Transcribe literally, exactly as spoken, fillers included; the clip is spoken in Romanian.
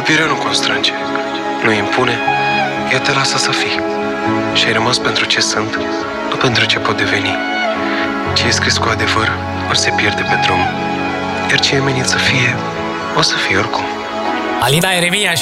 Iubirea nu constrânge, nu impune, ea te lasă să fii. Și ai rămas pentru ce sunt, nu pentru ce pot deveni. Ce e scris cu adevăr, ori se pierde pe drum. Iar ce e menit să fie, o să fie oricum. Alina Eremia